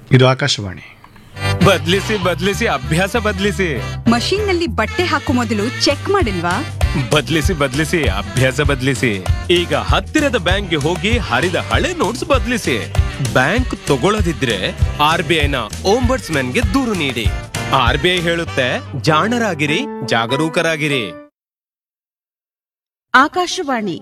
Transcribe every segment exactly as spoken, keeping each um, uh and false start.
ಇದು ಆಕಾಶವಾಣಿ. ಬದ್ಲಿಸಿ ಬದ್ಲಿಸಿ ಅಭ್ಯಾಸ ಬದ್ಲಿಸಿ. ಮಷೀನ್ ನಲ್ಲಿ ಬಟ್ಟೆ ಹಾಕೋ ಮೊದಲು ಚೆಕ್ ಮಾಡಿಲ್ವಾ? ಬದ್ಲಿಸಿ ಬದ್ಲಿಸಿ ಅಭ್ಯಾಸ ಬದ್ಲಿಸಿ. ಈಗ ಹತ್ತಿರದ ಬ್ಯಾಂಕ್ಗೆ ಹೋಗಿ ಹರಿದ ಹಳೆ ನೋಟ್ಸ್ ಬದ್ಲಿಸಿ. ಬ್ಯಾಂಕ್ ತಗೊಳ್ಳದಿದ್ರೆ ಆರ್ ಬಿ ಐನ ಓಂಬರ್ಟ್ಸ್ಮನ್ಗೆ ದೂರು ನೀಡಿ. ಆರ್ ಬಿ ಐ ಹೇಳುತ್ತೆ, ಜಾಣರಾಗಿರಿ, ಜಾಗರೂಕರಾಗಿರಿ. ಆಕಾಶವಾಣಿ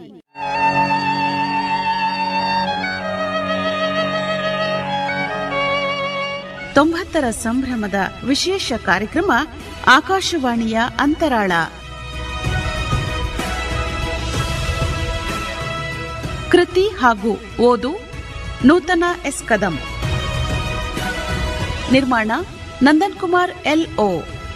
ತೊಂಬತ್ತರ ಸಂಭ್ರಮದ ವಿಶೇಷ ಕಾರ್ಯಕ್ರಮ ಆಕಾಶವಾಣಿಯ ಅಂತರಾಳ. ಕೃತಿ ಹಾಗೂ ಓದು ನೂತನ ಎಸ್ ಕದಂ. ನಿರ್ಮಾಣ ನಂದನ್ ಕುಮಾರ್ ಎಲ್ ಓ.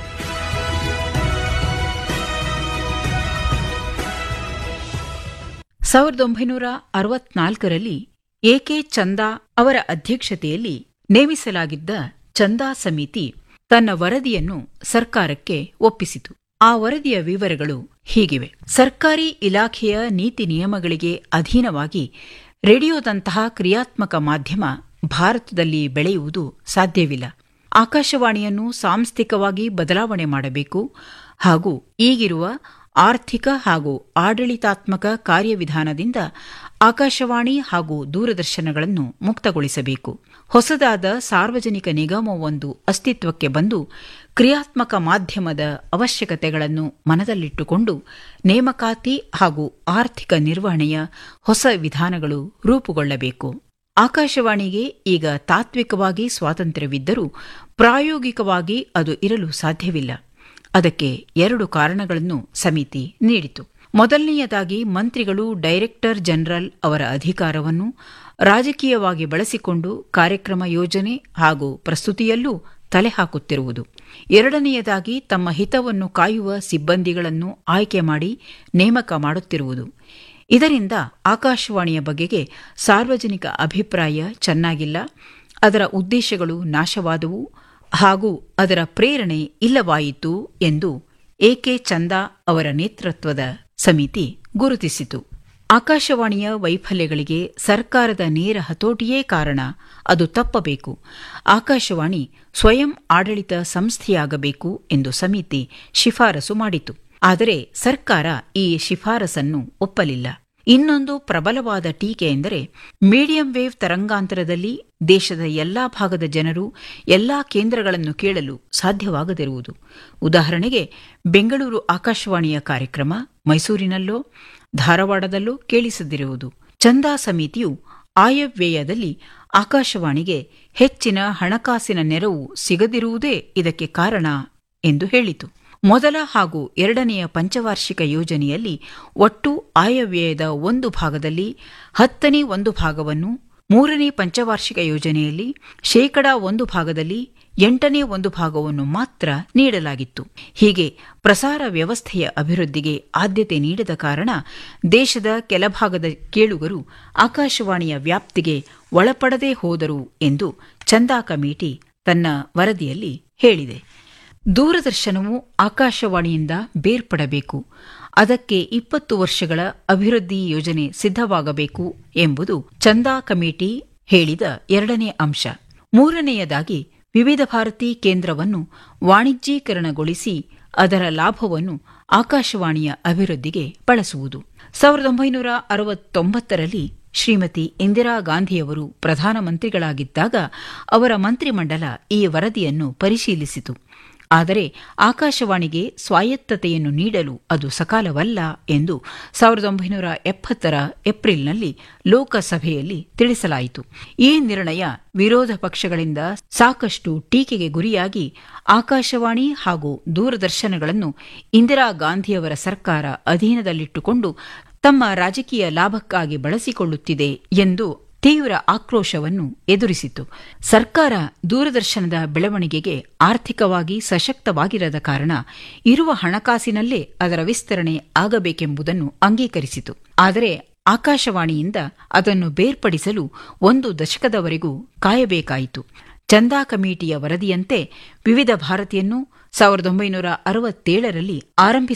ಸಾವಿರದ ಒಂಬೈನೂರ ಅರವತ್ನಾಲ್ಕರಲ್ಲಿ ಎಕೆ ಚಂದಾ ಅವರ ಅಧ್ಯಕ್ಷತೆಯಲ್ಲಿ ನೇಮಿಸಲಾಗಿದ್ದ ಚಂದಾ ಸಮಿತಿ ತನ್ನ ವರದಿಯನ್ನು ಸರ್ಕಾರಕ್ಕೆ ಒಪ್ಪಿಸಿತು. ಆ ವರದಿಯ ವಿವರಗಳು ಹೀಗಿವೆ. ಸರ್ಕಾರಿ ಇಲಾಖೆಯ ನೀತಿ ನಿಯಮಗಳಿಗೆ ಅಧೀನವಾಗಿ ರೇಡಿಯೋದಂತಹ ಕ್ರಿಯಾತ್ಮಕ ಮಾಧ್ಯಮ ಭಾರತದಲ್ಲಿ ಬೆಳೆಯುವುದು ಸಾಧ್ಯವಿಲ್ಲ. ಆಕಾಶವಾಣಿಯನ್ನು ಸಾಂಸ್ಥಿಕವಾಗಿ ಬದಲಾವಣೆ ಮಾಡಬೇಕು ಹಾಗೂ ಈಗಿರುವ ಆರ್ಥಿಕ ಹಾಗೂ ಆಡಳಿತಾತ್ಮಕ ಕಾರ್ಯವಿಧಾನದಿಂದ ಆಕಾಶವಾಣಿ ಹಾಗೂ ದೂರದರ್ಶನಗಳನ್ನು ಮುಕ್ತಗೊಳಿಸಬೇಕು. ಹೊಸದಾದ ಸಾರ್ವಜನಿಕ ನಿಗಮವೊಂದು ಅಸ್ತಿತ್ವಕ್ಕೆ ಬಂದು ಕ್ರಿಯಾತ್ಮಕ ಮಾಧ್ಯಮದ ಅವಶ್ಯಕತೆಗಳನ್ನು ಮನದಲ್ಲಿಟ್ಟುಕೊಂಡು ನೇಮಕಾತಿ ಹಾಗೂ ಆರ್ಥಿಕ ನಿರ್ವಹಣೆಯ ಹೊಸ ವಿಧಾನಗಳು ರೂಪುಗೊಳ್ಳಬೇಕು. ಆಕಾಶವಾಣಿಗೆ ಈಗ ತಾತ್ವಿಕವಾಗಿ ಸ್ವಾತಂತ್ರ್ಯವಿದ್ದರೂ ಪ್ರಾಯೋಗಿಕವಾಗಿ ಅದು ಇರಲು ಸಾಧ್ಯವಿಲ್ಲ. ಅದಕ್ಕೆ ಎರಡು ಕಾರಣಗಳನ್ನು ಸಮಿತಿ ನೀಡಿತು. ಮೊದಲನೆಯದಾಗಿ, ಮಂತ್ರಿಗಳು ಡೈರೆಕ್ಟರ್ ಜನರಲ್ ಅವರ ಅಧಿಕಾರವನ್ನು ರಾಜಕೀಯವಾಗಿ ಬಳಸಿಕೊಂಡು ಕಾರ್ಯಕ್ರಮ ಯೋಜನೆ ಹಾಗೂ ಪ್ರಸ್ತುತಿಯಲ್ಲೂ ತಲೆ ಹಾಕುತ್ತಿರುವುದು. ಎರಡನೆಯದಾಗಿ, ತಮ್ಮ ಹಿತವನ್ನು ಕಾಯುವ ಸಿಬ್ಬಂದಿಗಳನ್ನು ಆಯ್ಕೆ ಮಾಡಿ ನೇಮಕ ಮಾಡುತ್ತಿರುವುದು. ಇದರಿಂದ ಆಕಾಶವಾಣಿಯ ಬಗೆಗೆ ಸಾರ್ವಜನಿಕ ಅಭಿಪ್ರಾಯ ಚೆನ್ನಾಗಿಲ್ಲ, ಅದರ ಉದ್ದೇಶಗಳು ನಾಶವಾದವು ಹಾಗೂ ಅದರ ಪ್ರೇರಣೆ ಇಲ್ಲವಾಯಿತು ಎಂದು ಎಕೆ ಚಂದಾ ಅವರ ನೇತೃತ್ವದ ಸಮಿತಿ ಗುರುತಿಸಿತು. ಆಕಾಶವಾಣಿಯ ವೈಫಲ್ಯಗಳಿಗೆ ಸರ್ಕಾರದ ನೇರ ಹತೋಟಿಯೇ ಕಾರಣ. ಅದು ತಪ್ಪಬೇಕು. ಆಕಾಶವಾಣಿ ಸ್ವಯಂ ಆಡಳಿತ ಸಂಸ್ಥೆಯಾಗಬೇಕು ಎಂದು ಸಮಿತಿ ಶಿಫಾರಸು ಮಾಡಿತು. ಆದರೆ ಸರ್ಕಾರ ಈ ಶಿಫಾರಸನ್ನು ಒಪ್ಪಲಿಲ್ಲ. ಇನ್ನೊಂದು ಪ್ರಬಲವಾದ ಟೀಕೆ ಎಂದರೆ, ಮೀಡಿಯಂ ವೇವ್ ತರಂಗಾಂತರದಲ್ಲಿ ದೇಶದ ಎಲ್ಲಾ ಭಾಗದ ಜನರು ಎಲ್ಲಾ ಕೇಂದ್ರಗಳನ್ನು ಕೇಳಲು ಸಾಧ್ಯವಾಗದಿರುವುದು. ಉದಾಹರಣೆಗೆ, ಬೆಂಗಳೂರು ಆಕಾಶವಾಣಿಯ ಕಾರ್ಯಕ್ರಮ ಮೈಸೂರಿನಲ್ಲೋ ಧಾರವಾಡದಲ್ಲೋ ಕೇಳಿಸದಿರುವುದು. ಚಂದಾ ಸಮಿತಿಯು ಆಯವ್ಯಯದಲ್ಲಿ ಆಕಾಶವಾಣಿಗೆ ಹೆಚ್ಚಿನ ಹಣಕಾಸಿನ ನೆರವು ಸಿಗದಿರುವುದೇ ಇದಕ್ಕೆ ಕಾರಣ ಎಂದು ಹೇಳಿತು. ಮೊದಲ ಹಾಗೂ ಎರಡನೆಯ ಪಂಚವಾರ್ಷಿಕ ಯೋಜನೆಯಲ್ಲಿ ಒಟ್ಟು ಆಯವ್ಯಯದ ಒಂದು ಭಾಗದಲ್ಲಿ ಹತ್ತನೇ ಒಂದು ಭಾಗವನ್ನು, ಮೂರನೇ ಪಂಚವಾರ್ಷಿಕ ಯೋಜನೆಯಲ್ಲಿ ಶೇಕಡಾ ಒಂದು ಭಾಗದಲ್ಲಿ ಎಂಟನೇ ಒಂದು ಭಾಗವನ್ನು ಮಾತ್ರ ನೀಡಲಾಗಿತ್ತು. ಹೀಗೆ ಪ್ರಸಾರ ವ್ಯವಸ್ಥೆಯ ಅಭಿವೃದ್ಧಿಗೆ ಆದ್ಯತೆ ನೀಡದ ಕಾರಣ ದೇಶದ ಕೆಲಭಾಗದ ಕೇಳುಗರು ಆಕಾಶವಾಣಿಯ ವ್ಯಾಪ್ತಿಗೆ ಒಳಪಡದೇ ಹೋದರು ಎಂದು ಚಂದಾ ಕಮಿಟಿ ತನ್ನ ವರದಿಯಲ್ಲಿ ಹೇಳಿದೆ. ದೂರದರ್ಶನವು ಆಕಾಶವಾಣಿಯಿಂದ ಬೇರ್ಪಡಬೇಕು. ಅದಕ್ಕೆ ಇಪ್ಪತ್ತು ವರ್ಷಗಳ ಅಭಿವೃದ್ಧಿ ಯೋಜನೆ ಸಿದ್ಧವಾಗಬೇಕು ಎಂಬುದು ಚಂದಾ ಕಮಿಟಿ ಹೇಳಿದ ಎರಡನೇ ಅಂಶ. ಮೂರನೆಯದಾಗಿ, ವಿವಿಧ ಭಾರತಿ ಕೇಂದ್ರವನ್ನು ವಾಣಿಜ್ಯೀಕರಣಗೊಳಿಸಿ ಅದರ ಲಾಭವನ್ನು ಆಕಾಶವಾಣಿಯ ಅಭಿವೃದ್ಧಿಗೆ ಬಳಸುವುದು. ಸಾವಿರದ ಒಂಬೈನೂರ ಅರವತ್ತೊಂಬತ್ತರಲ್ಲಿ ಶ್ರೀಮತಿ ಇಂದಿರಾ ಗಾಂಧಿಯವರು ಪ್ರಧಾನಮಂತ್ರಿಗಳಾಗಿದ್ದಾಗ ಅವರ ಮಂತ್ರಿಮಂಡಲ ಈ ವರದಿಯನ್ನು ಪರಿಶೀಲಿಸಿತು. ಆದರೆ ಆಕಾಶವಾಣಿಗೆ ಸ್ವಾಯತ್ತತೆಯನ್ನು ನೀಡಲು ಅದು ಸಕಾಲವಲ್ಲ ಎಂದು ಸಾವಿರದ ಒಂಬೈನೂರ ಎಪ್ಪತ್ತರ ಏಪ್ರಿಲ್ನಲ್ಲಿ ಲೋಕಸಭೆಯಲ್ಲಿ ತಿಳಿಸಲಾಯಿತು. ಈ ನಿರ್ಣಯ ವಿರೋಧ ಪಕ್ಷಗಳಿಂದ ಸಾಕಷ್ಟು ಟೀಕೆಗೆ ಗುರಿಯಾಗಿ ಆಕಾಶವಾಣಿ ಹಾಗೂ ದೂರದರ್ಶನಗಳನ್ನು ಇಂದಿರಾ ಗಾಂಧಿಯವರ ಸರ್ಕಾರ ಅಧೀನದಲ್ಲಿಟ್ಟುಕೊಂಡು ತಮ್ಮ ರಾಜಕೀಯ ಲಾಭಕ್ಕಾಗಿ ಬಳಸಿಕೊಳ್ಳುತ್ತಿದೆ ಎಂದು ತೀವ್ರ ಆಕ್ರೋಶವನ್ನು ಎದುರಿಸಿತು. ಸರ್ಕಾರ ದೂರದರ್ಶನದ ಬೆಳವಣಿಗೆಗೆ ಆರ್ಥಿಕವಾಗಿ ಸಶಕ್ತವಾಗಿರದ ಕಾರಣ ಇರುವ ಹಣಕಾಸಿನಲ್ಲೇ ಅದರ ವಿಸ್ತರಣೆ ಆಗಬೇಕೆಂಬುದನ್ನು ಅಂಗೀಕರಿಸಿತು. ಆದರೆ ಆಕಾಶವಾಣಿಯಿಂದ ಅದನ್ನು ಬೇರ್ಪಡಿಸಲು ಒಂದು ದಶಕದವರೆಗೂ ಕಾಯಬೇಕಾಯಿತು. ಚಂದಾ ಕಮಿಟಿಯ ವರದಿಯಂತೆ ವಿವಿಧ ಭಾರತಿಯನ್ನು ಸಾವಿರದ ಒಂಬೈನೂರ ಅರವತ್ತೇಳರಲ್ಲಿ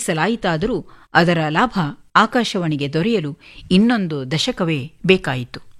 ಆರಂಭಿಸಲಾಯಿತಾದರೂ ಅದರ ಲಾಭ ಆಕಾಶವಾಣಿಗೆ ದೊರೆಯಲು ಇನ್ನೊಂದು ದಶಕವೇ ಬೇಕಾಯಿತು.